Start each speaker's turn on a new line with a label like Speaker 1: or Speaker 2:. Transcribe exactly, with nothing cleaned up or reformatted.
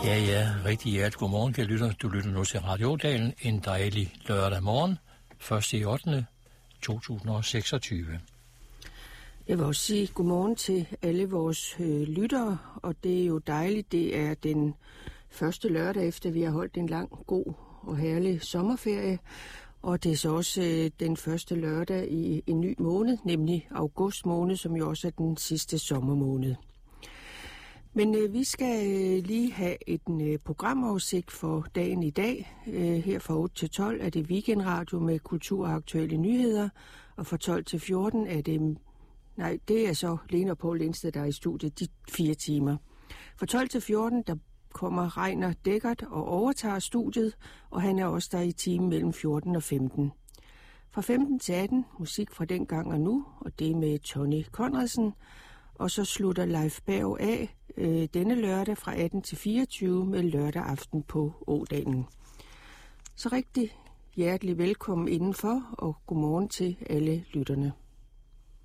Speaker 1: Ja, ja, rigtig hjertelig godmorgen, kære lytter. Du lytter nu til Radiodalen en dejlig lørdag morgen, første ottende to tusind og seksogtyve.
Speaker 2: Jeg vil også sige godmorgen til alle vores øh, lyttere, og det er jo dejligt. Det er den første lørdag efter, vi har holdt en lang, god og herlig sommerferie, og det er så også øh, den første lørdag i en ny måned, nemlig august måned, som jo også er den sidste sommermåned. Men øh, vi skal øh, lige have et øh, programoversigt for dagen i dag. Øh, her fra otte til tolv er det weekendradio med kultur og aktuelle nyheder, og fra tolv til fjorten er det... Nej, det er så Lene og Poul Lindsted, der er i studiet de fire timer. Fra tolv til fjorten, der kommer Reiner Dækkert og overtager studiet, og han er også der i timen mellem fjorten og femten. Fra femten til atten, musik fra dengang og nu, og det er med Tony Conradsen. Og så slutter Leif Berg af øh, denne lørdag fra atten til fireogtyve med lørdag aften på Ådalen. Så rigtig hjertelig velkommen indenfor, og godmorgen til alle lytterne.